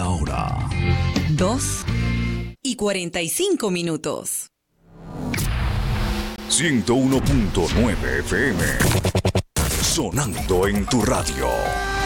la hora. 2:45. 101.9 FM. Sonando en tu radio.